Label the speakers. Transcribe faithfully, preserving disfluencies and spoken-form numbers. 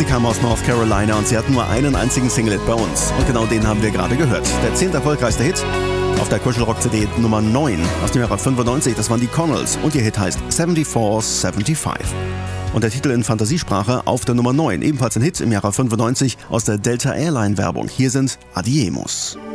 Speaker 1: kam aus North Carolina und sie hat nur einen einzigen Single-Hit bei uns. Und genau den haben wir gerade gehört. Der zehnt erfolgreichste Hit auf der Kuschelrock-C D Nummer neun aus dem Jahre fünfundneunzig. Das waren die Connells und ihr Hit heißt vierundsiebzig fünfundsiebzig. Und der Titel in Fantasiesprache auf der Nummer neun, ebenfalls ein Hit im Jahre fünfundneunzig aus der Delta Airline Werbung. Hier sind Adiemos.